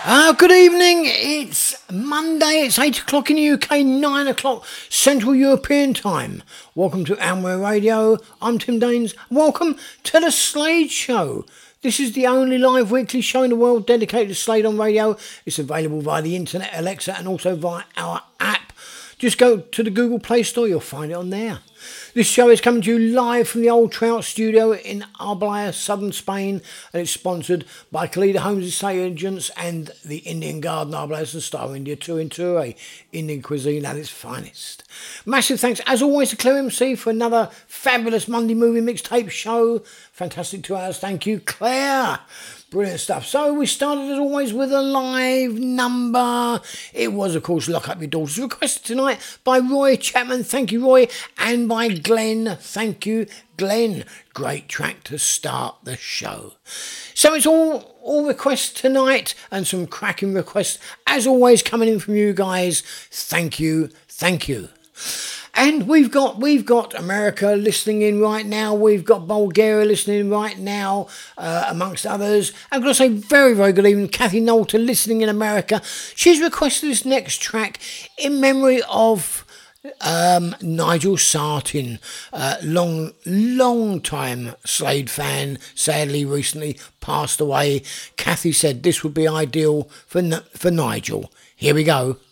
Good evening. It's Monday. It's 8 o'clock in the UK, 9 o'clock Central European time. Welcome to Amware Radio. I'm Tim Daines. Welcome to the Slade Show. This is the only live weekly show in the world dedicated to Slade on radio. It's available via the internet, Alexa, and also via our app. Just go to the Google Play Store. You'll find it on there. This show is coming to you live from the Old Trout studio in Arboleda, southern Spain, and it's sponsored by Khalida Homes Estate Agents and the Indian Garden Arboleda and Star India 2 in 2, Indian cuisine at its finest. Massive thanks, as always, to Claire MC for another fabulous Monday movie mixtape show. Fantastic 2 hours. Thank you, Claire. Brilliant stuff. So we started as always with a live number. It was, of course, Lock Up Your Daughters, requested tonight by Roy Chapman. Thank you, Roy. And by Glenn. Thank you, Glenn. Great track to start the show. So it's all requests tonight and some cracking requests, as always, coming in from you guys. Thank you. Thank you. And we've got America listening in right now. We've got Bulgaria listening in right now, amongst others. I'm going to say very, very good evening, Kathy Knowlton, listening in America. She's requested this next track in memory of Nigel Sartin, long time Slade fan, sadly recently passed away. Kathy said this would be ideal for Nigel. Here we go.